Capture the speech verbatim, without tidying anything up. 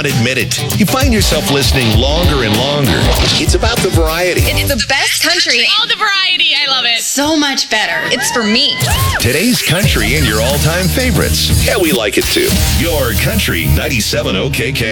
not admit it. You find yourself listening longer and longer. It's about the variety. It's the best country. All the variety. I love it. So much better. It's for me. Today's country and your all-time favorites. Yeah, we like it too. Your Country ninety-seven O K K.